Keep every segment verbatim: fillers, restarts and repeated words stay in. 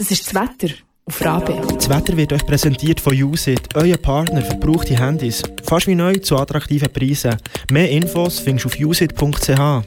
Das ist das Wetter auf Rabe. Das Wetter wird euch präsentiert von Usit, euer Partner für gebrauchte Handys. Fast wie neu zu attraktiven Preisen. Mehr Infos findest du auf usit punkt c h.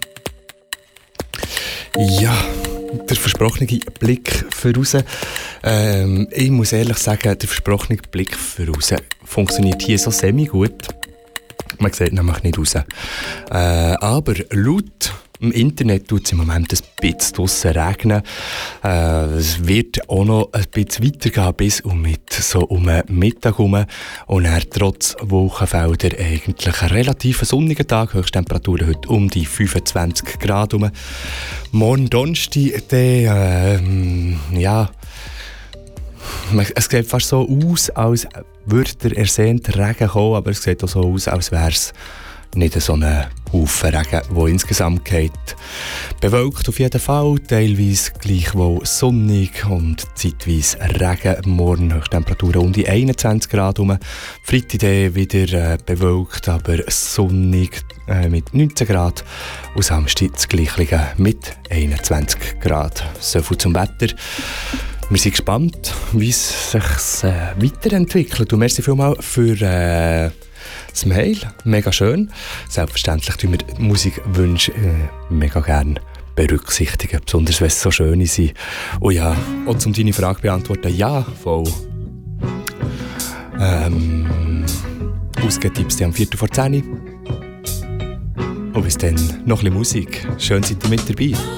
Ja, der versprochene Blick voraus. Ähm, ich muss ehrlich sagen, der versprochene Blick voraus funktioniert hier so semi-gut. Man sieht nämlich nicht raus. Äh, aber laut im Internet tut es im Moment ein bisschen draussen regnen. Äh, es wird auch noch ein bisschen weitergehen bis um, mit, so um Mittag herum. Und dann trotz Wolkenfelder eigentlich ein relativ sonniger Tag. Höchsttemperaturen heute um die fünfundzwanzig Grad herum. Morgen Donnerstag, der, äh, ja, es sieht fast so aus, als würde der ersehnte Regen kommen, aber es sieht auch so aus, als wäre es nicht so ein Haufen Regen, der insgesamt geht. Bewölkt auf jeden Fall, teilweise gleichwohl sonnig und zeitweise Regen. Morgen Höchsttemperaturen um die einundzwanzig Grad herum. Freitag wieder äh, bewölkt, aber sonnig äh, mit neunzehn Grad. Und Samstag das Gleiche mit einundzwanzig Grad. So viel zum Wetter. Wir sind gespannt, wie es sich äh, weiterentwickelt. Und merci vielmals für äh, das Mail. Mega schön. Selbstverständlich tun wir die Musikwünsche äh, mega gerne berücksichtigen. Besonders wenn es so schöne sind. Und ja, und um deine Frage zu beantworten, ja, voll. Ähm, Ausgehen-Tipps am Viertel vor zehn. Und bis dann noch ein bisschen Musik. Schön seid ihr mit dabei.